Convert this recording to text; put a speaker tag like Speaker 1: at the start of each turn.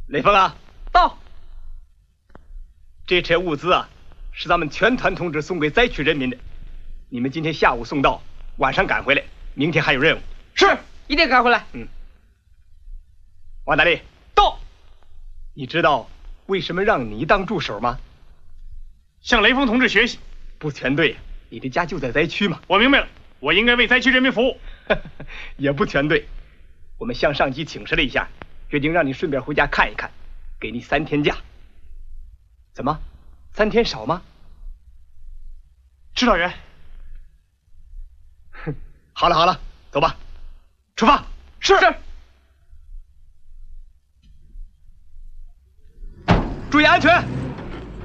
Speaker 1: 雷锋啊，
Speaker 2: 到。
Speaker 1: 这车物资啊，是咱们全团同志送给灾区人民的。你们今天下午送到，晚上赶回来，明天还有任务。
Speaker 2: 是，一定赶回来。
Speaker 1: 王大力，
Speaker 2: 到。
Speaker 1: 你知道为什么让你当助手吗？
Speaker 3: 向雷锋同志学习。
Speaker 1: 不全对，你的家就在灾区嘛。
Speaker 3: 我明白了，我应该为灾区人民服务。
Speaker 1: 也不全对，我们向上级请示了一下，决定让你顺便回家看一看，给你3天假。怎么，3天少吗？
Speaker 3: 指导员。
Speaker 1: 好了，走吧，出发。
Speaker 2: 是。
Speaker 1: 注意安全。